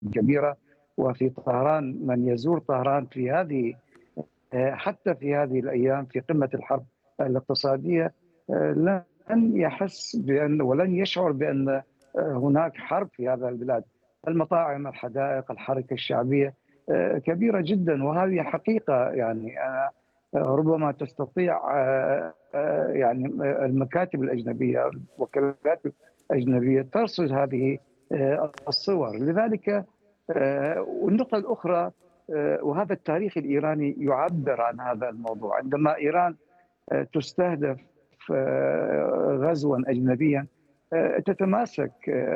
كبيرة. وفي طهران من يزور طهران في هذه حتى في هذه الأيام في قمة الحرب الاقتصادية لن يحس بأن ولن يشعر بأن هناك حرب في هذا البلاد. المطاعم، الحدائق، الحركة الشعبية كبيرة جدا، وهذه حقيقة. يعني ربما تستطيع يعني المكاتب الأجنبية، الوكالات الأجنبية ترصد هذه الصور. لذلك والنقطة الأخرى، وهذا التاريخ الإيراني يعبر عن هذا الموضوع. عندما إيران تستهدف غزوا أجنبيا تتماسك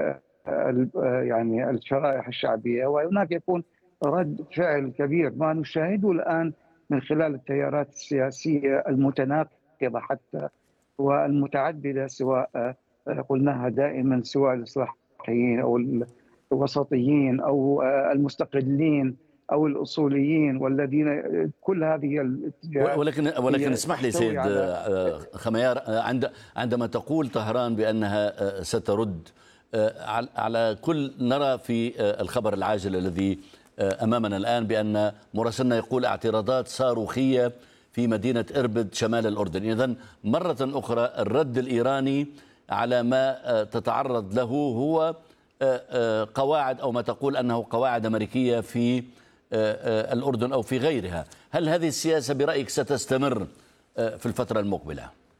يعني الشرائح الشعبية، وهناك يكون رد فعل كبير. ما نشاهده الآن من خلال التيارات السياسية المتناقضة حتى والمتعددة، سواء قلناها دائما، سواء الإصلاحيين أو الوسطيين أو المستقلين أو الأصوليين، والذين كل هذه الاتجاهات. ولكن اسمح لي سيد خميار، عندما تقول طهران بأنها سترد، على كل نرى في الخبر العاجل الذي أمامنا الآن بأن مراسلنا يقول اعتراضات صاروخية في مدينة إربد شمال الأردن. إذن مرة أخرى الرد الإيراني على ما تتعرض له هو قواعد، أو ما تقول أنه قواعد أمريكية في الأردن أو في غيرها. هل هذه السياسة برأيك ستستمر في الفترة المقبلة؟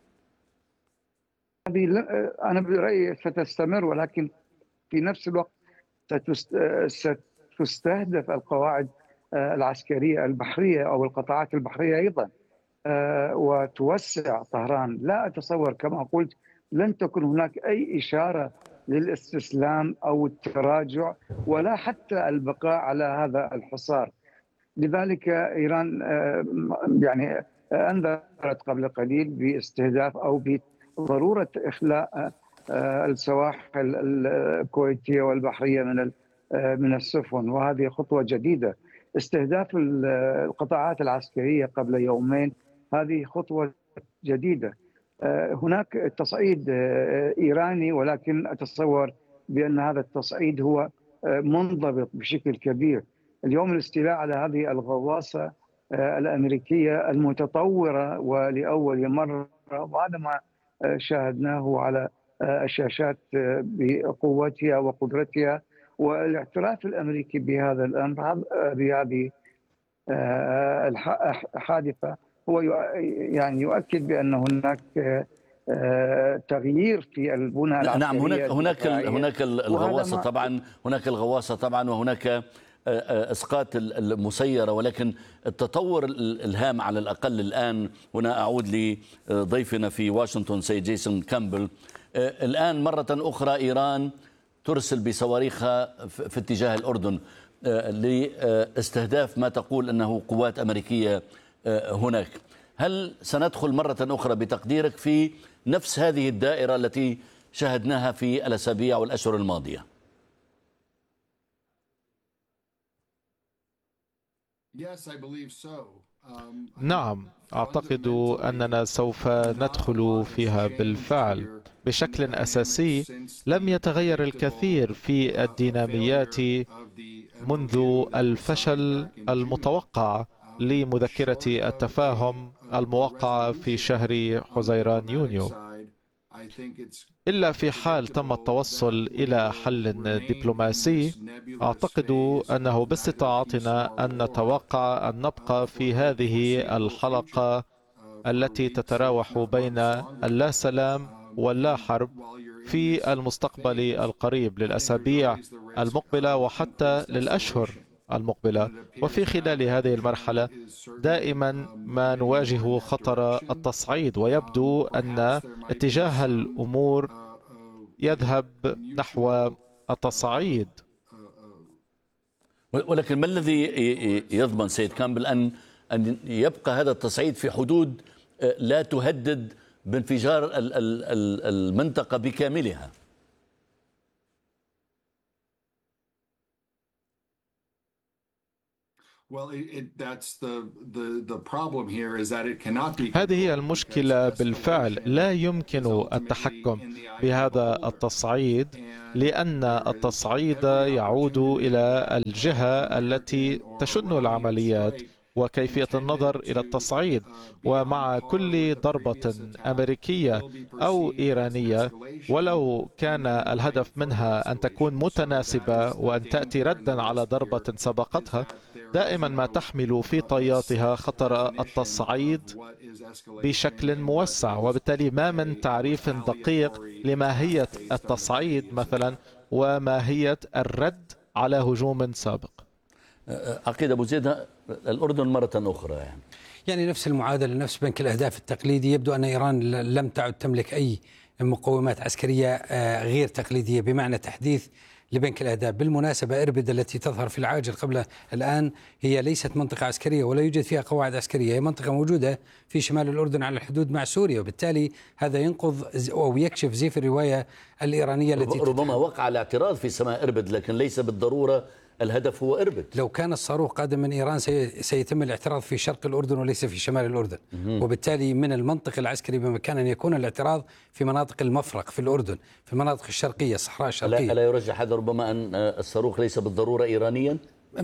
أنا برأيي ستستمر، ولكن في نفس الوقت ستستهدف القواعد العسكرية البحرية أو القطاعات البحرية أيضا، وتوسع طهران. لا أتصور كما قلت لن تكون هناك أي إشارة للاستسلام أو التراجع، ولا حتى البقاء على هذا الحصار. لذلك إيران يعني أنذرت قبل قليل باستهداف أو بضرورة إخلاء السواحل الكويتية والبحرية من السفن، وهذه خطوة جديدة. استهداف القطاعات العسكرية قبل يومين، هذه خطوة جديدة. هناك تصعيد إيراني، ولكن أتصور بأن هذا التصعيد هو منضبط بشكل كبير. اليوم الاستيلاء على هذه الغواصة الأمريكية المتطورة ولأول مرة، وهذا ما شاهدناه على الشاشات بقوتها وقدرتها، والاعتراف الأمريكي بهذا الأمر، بهذه الحادثة، هو يعني يؤكد بأن هناك تغيير في البنى العسكرية. نعم، هناك الغواصة طبعا، هناك الغواصة طبعا، وهناك اسقاط المسيرة، ولكن التطور الهام على الاقل الان. هنا اعود لضيفنا في واشنطن سيد جيسون كامبل. الان مرة اخرى ايران ترسل بصواريخها في اتجاه الاردن لاستهداف ما تقول انه قوات امريكية هناك. هل سندخل مرة اخرى بتقديرك في نفس هذه الدائرة التي شاهدناها في الاسابيع والاشهر الماضية؟ نعم، أعتقد أننا سوف ندخل فيها بالفعل بشكل أساسي. لم يتغير الكثير في الديناميات منذ الفشل المتوقع لمذكرة التفاهم الموقعة في شهر حزيران يونيو، إلا في حال تم التوصل إلى حل دبلوماسي. أعتقد أنه باستطاعتنا أن نتوقع أن نبقى في هذه الحلقة التي تتراوح بين اللا سلام واللا حرب في المستقبل القريب، للأسابيع المقبلة وحتى للأشهر المقبلة. وفي خلال هذه المرحلة دائما ما نواجه خطر التصعيد، ويبدو أن اتجاه الأمور يذهب نحو التصعيد. ولكن ما الذي يضمن سيد كامبل أن يبقى هذا التصعيد في حدود لا تهدد بانفجار المنطقة بكاملها؟ هذه هي المشكلة بالفعل. لا يمكن التحكم بهذا التصعيد، لأن التصعيد يعود إلى الجهة التي تشن العمليات وكيفية النظر إلى التصعيد. ومع كل ضربة أمريكية أو إيرانية، ولو كان الهدف منها أن تكون متناسبة وأن تأتي ردا على ضربة سبقتها، دائما ما تحمل في طياتها خطر التصعيد بشكل موسع. وبالتالي ما من تعريف دقيق لماهية التصعيد مثلا وماهية الرد على هجوم سابق. عقيد أبو زيد، الأردن مرة أخرى يعني نفس المعادلة، نفس بنك الأهداف التقليدي. يبدو أن إيران لم تعد تملك أي مقومات عسكرية غير تقليدية بمعنى تحديث لبنك الأهداف. بالمناسبة إربد التي تظهر في العاجل قبل الآن هي ليست منطقة عسكرية ولا يوجد فيها قواعد عسكرية، هي منطقة موجودة في شمال الأردن على الحدود مع سوريا، وبالتالي هذا ينقض أو يكشف زيف الرواية الإيرانية التي ربما وقع الاعتراض في سماء إربد، لكن ليس بالضرورة الهدف هو إربد. لو كان الصاروخ قادم من إيران سيتم الاعتراض في شرق الأردن وليس في شمال الأردن، وبالتالي من المنطق العسكري بمكان أن يكون الاعتراض في مناطق المفرق في الأردن، في المناطق الشرقية، الصحراء الشرقية. ألا يرجح هذا ربما أن الصاروخ ليس بالضرورة إيرانيا؟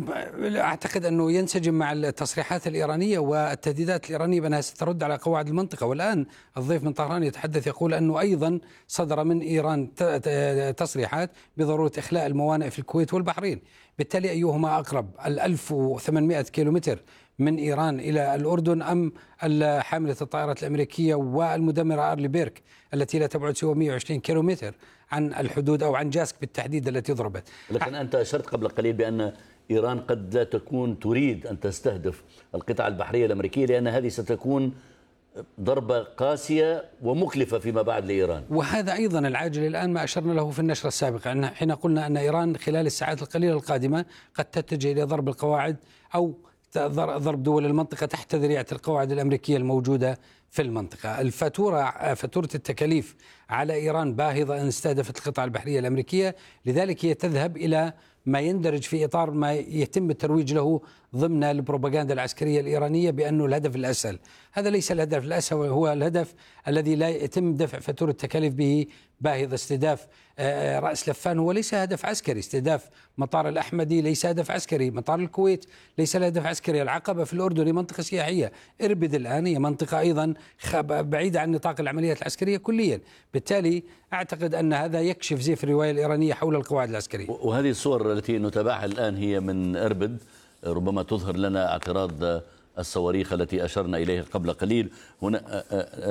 أعتقد أنه ينسجم مع التصريحات الإيرانية والتهديدات الإيرانية بأنها سترد على قواعد المنطقة. والآن الضيف من طهران يتحدث يقول أنه أيضا صدر من إيران تصريحات بضرورة إخلاء الموانئ في الكويت والبحرين. بالتالي أيهما أقرب، 1800 كيلومتر من إيران إلى الأردن أم حاملة الطائرات الأمريكية والمدمرة أرلي بيرك التي لا تبعد سوى 120 كيلومتر عن الحدود أو عن جاسك بالتحديد التي ضربت؟ لكن أنت أشرت قبل قليل بأن إيران قد لا تكون تريد أن تستهدف القطاع البحرية الأمريكية، لأن هذه ستكون ضربة قاسية ومكلفة فيما بعد لإيران. وهذا أيضا العاجل الآن ما أشرنا له في النشرة السابقة، حين قلنا أن إيران خلال الساعات القليلة القادمة قد تتجه إلى ضرب القواعد أو ضرب دول المنطقة تحت ذريعة القواعد الأمريكية الموجودة في المنطقة. فاتورة التكاليف على إيران باهظة إن استهدفت القطاع البحرية الأمريكية، لذلك هي تذهب إلى ما يندرج في إطار ما يتم الترويج له ضمن البروباغندا العسكرية الإيرانية بأنه الهدف الأسهل. هذا ليس الهدف الأسهل، هو الهدف الذي لا يتم دفع فاتورة التكاليف به باهظ. استهداف رأس لفان هو ليس هدف عسكري، استهداف مطار الأحمدي ليس هدف عسكري، مطار الكويت ليس هدف عسكري، العقبة في الأردن هي منطقة سياحية، إربد الآن هي منطقة أيضا بعيدة عن نطاق العمليات العسكرية كليا. بالتالي أعتقد أن هذا يكشف زيف الرواية الإيرانية حول القواعد العسكرية. وهذه الصور التي نتابعها الآن هي من إربد، ربما تظهر لنا اعتراض الصواريخ التي أشرنا إليها قبل قليل. هنا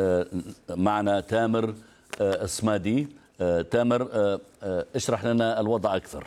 معنا تامر الصمادي. تامر، اشرح لنا الوضع أكثر.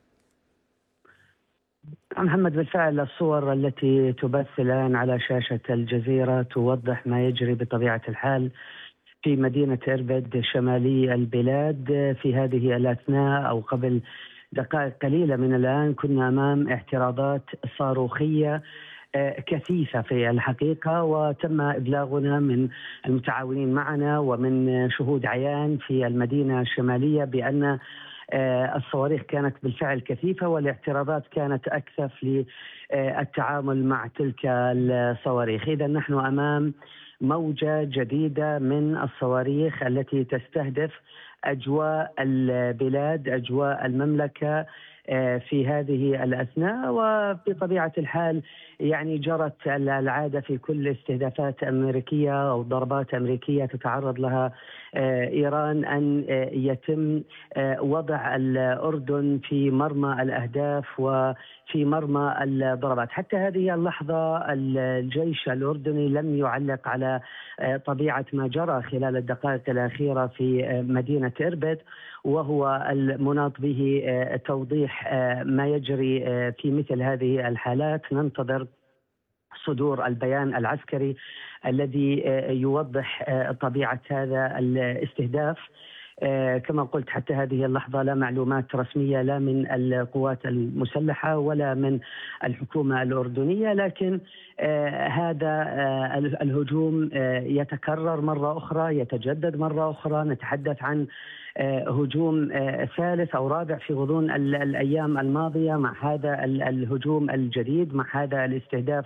محمد، بالفعل الصور التي تبث الآن على شاشة الجزيرة توضح ما يجري بطبيعة الحال في مدينة إربد شمالي البلاد. في هذه الأثناء أو قبل دقائق قليلة من الآن كنا أمام اعتراضات صاروخية كثيفة في الحقيقة، وتم إبلاغنا من المتعاونين معنا ومن شهود عيان في المدينة الشمالية بأن الصواريخ كانت بالفعل كثيفة والاعتراضات كانت أكثف للتعامل مع تلك الصواريخ. إذا نحن أمام موجة جديدة من الصواريخ التي تستهدف أجواء البلاد، أجواء المملكة في هذه الأثناء. وبطبيعة الحال يعني جرت العادة في كل استهدافات أمريكية أو ضربات أمريكية تتعرض لها إيران أن يتم وضع الأردن في مرمى الأهداف وفي مرمى الضربات. حتى هذه اللحظة الجيش الأردني لم يعلق على طبيعة ما جرى خلال الدقائق الأخيرة في مدينة إربد، وهو المناط به توضيح ما يجري في مثل هذه الحالات. ننتظر صدور البيان العسكري الذي يوضح طبيعة هذا الاستهداف. كما قلت حتى هذه اللحظة لا معلومات رسمية لا من القوات المسلحة ولا من الحكومة الأردنية، لكن هذا الهجوم يتكرر مرة أخرى، يتجدد مرة أخرى. نتحدث عن هجوم ثالث أو رابع في غضون الأيام الماضية مع هذا الهجوم الجديد، مع هذا الاستهداف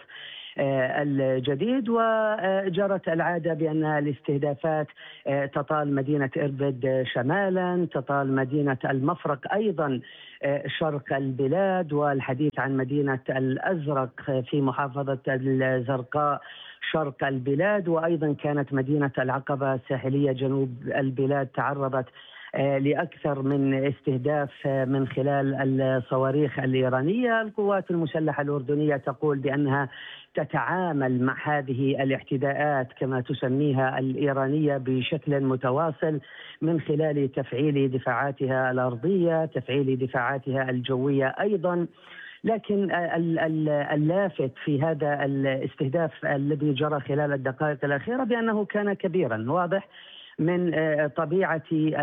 الجديد. وجرت العادة بأن الاستهدافات تطال مدينة إربد شمالا، تطال مدينة المفرق أيضا شرق البلاد، والحديث عن مدينة الأزرق في محافظة الزرقاء شرق البلاد، وأيضا كانت مدينة العقبة الساحلية جنوب البلاد تعرضت لأكثر من استهداف من خلال الصواريخ الإيرانية. القوات المسلحة الأردنية تقول بأنها تتعامل مع هذه الاعتداءات كما تسميها الإيرانية بشكل متواصل من خلال تفعيل دفاعاتها الأرضية، تفعيل دفاعاتها الجوية أيضا. لكن اللافت في هذا الاستهداف الذي جرى خلال الدقائق الأخيرة بأنه كان كبيرا، واضح من طبيعة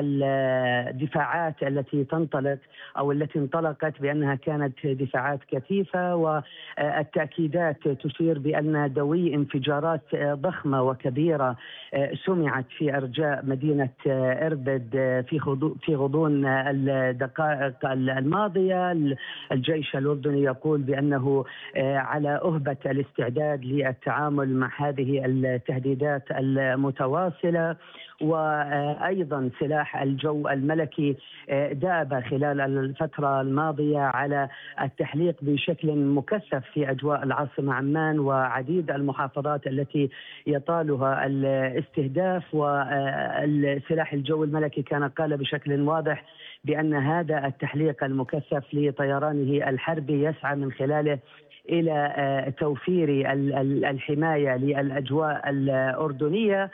الدفاعات التي تنطلق أو التي انطلقت بأنها كانت دفاعات كثيفة، والتأكيدات تشير بأن دوي انفجارات ضخمة وكبيرة سمعت في أرجاء مدينة إربد في غضون الدقائق الماضية. الجيش الأردني يقول بأنه على أهبة الاستعداد للتعامل مع هذه التهديدات المتواصلة. وأيضا سلاح الجو الملكي داب خلال الفترة الماضية على التحليق بشكل مكثف في أجواء العاصمة عمان وعديد المحافظات التي يطالها الاستهداف. والسلاح الجو الملكي كان قال بشكل واضح بأن هذا التحليق المكثف لطيرانه الحربي يسعى من خلاله إلى توفير الحماية للأجواء الأردنية.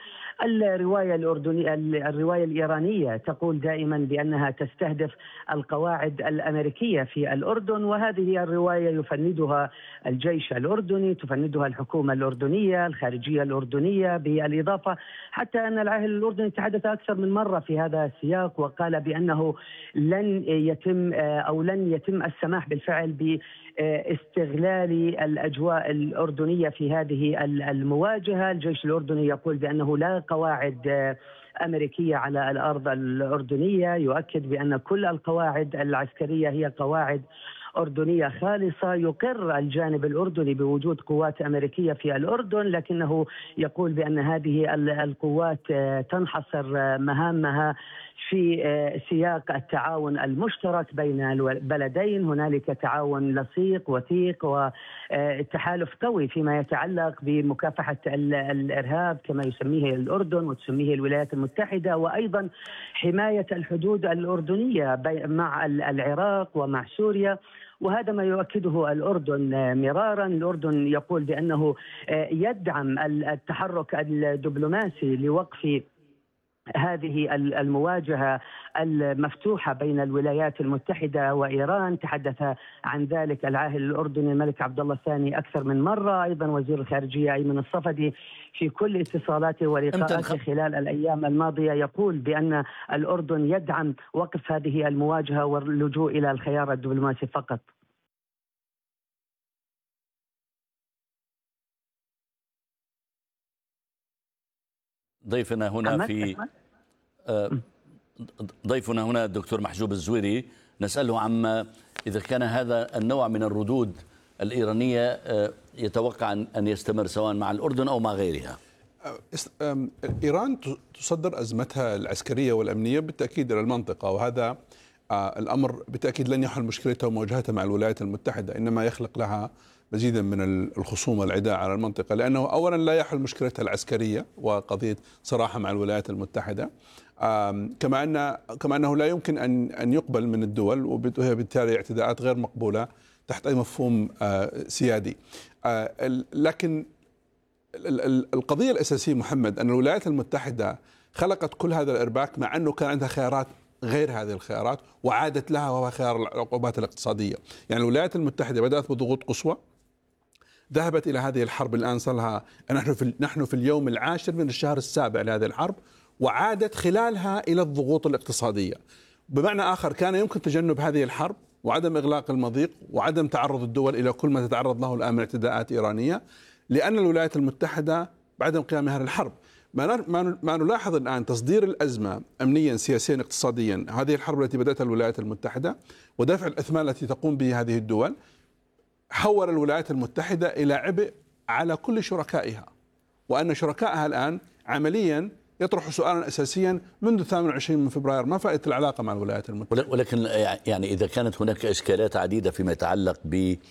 الرواية الإيرانية تقول دائما بأنها تستهدف القواعد الأمريكية في الأردن، وهذه الرواية يفندها الجيش الأردني، تفندها الحكومة الأردنية، الخارجية الأردنية، بالإضافة حتى أن العاهل الأردني تحدث أكثر من مرة في هذا السياق وقال بأنه لن يتم السماح بالفعل باستغلال الأجواء الأردنية في هذه المواجهة. الجيش الأردني يقول بأنه لا قواعد أمريكية على الأرض الأردنية، يؤكد بأن كل القواعد العسكرية هي قواعد أردنية خالصة. يقر الجانب الأردني بوجود قوات أمريكية في الأردن، لكنه يقول بأن هذه القوات تنحصر مهامها في سياق التعاون المشترك بين البلدين. هنالك تعاون لصيق وثيق وتحالف قوي فيما يتعلق بمكافحة الإرهاب كما يسميه الأردن وتسميه الولايات المتحدة، وأيضا حماية الحدود الأردنية مع العراق ومع سوريا، وهذا ما يؤكده الأردن مرارا. الأردن يقول بأنه يدعم التحرك الدبلوماسي لوقف هذه المواجهة المفتوحة بين الولايات المتحدة وإيران. تحدث عن ذلك العاهل الأردني الملك عبد الله الثاني أكثر من مرة، أيضا وزير الخارجية أيمن الصفدي في كل اتصالاته ولقاءاته خلال الأيام الماضية يقول بأن الأردن يدعم وقف هذه المواجهة واللجوء إلى الخيار الدبلوماسي فقط. ضيفنا هنا الدكتور محجوب الزويري، نسأله عما إذا كان هذا النوع من الردود الإيرانية يتوقع أن يستمر سواء مع الأردن أو مع غيرها. إيران تصدر أزمتها العسكرية والأمنية بالتأكيد إلى المنطقة، وهذا الأمر بالتأكيد لن يحل مشكلتها ومواجهتها مع الولايات المتحدة، إنما يخلق لها مزيدا من الخصوم والعداء على المنطقة، لأنه أولا لا يحل مشكلتها العسكرية وقضية صراحة مع الولايات المتحدة، كما أنه لا يمكن أن يقبل من الدول، وهي بالتالي اعتداءات غير مقبولة تحت أي مفهوم سيادي. لكن القضية الأساسية محمد أن الولايات المتحدة خلقت كل هذا الإرباك مع أنه كان عندها خيارات غير هذه الخيارات وعادت لها، وهو خيار العقوبات الاقتصادية. يعني الولايات المتحدة بدأت بضغوط قصوى، ذهبت إلى هذه الحرب، الآن صار لها نحن في اليوم العاشر من الشهر السابع لهذه الحرب، وعادت خلالها إلى الضغوط الاقتصادية. بمعنى آخر كان يمكن تجنب هذه الحرب وعدم إغلاق المضيق وعدم تعرض الدول إلى كل ما تتعرض له الآن من اعتداءات إيرانية، لأن الولايات المتحدة بعدم قيامها للحرب. ما نلاحظ الآن تصدير الأزمة أمنيا سياسيا اقتصاديا، هذه الحرب التي بدأتها الولايات المتحدة ودفع الأثمان التي تقوم به هذه الدول، حول الولايات المتحدة إلى عبء على كل شركائها، وأن شركائها الآن عمليا يطرح سؤالا أساسيا منذ 28 من فبراير: ما فائدة العلاقة مع الولايات المتحدة؟ ولكن يعني إذا كانت هناك إشكالات عديدة فيما يتعلق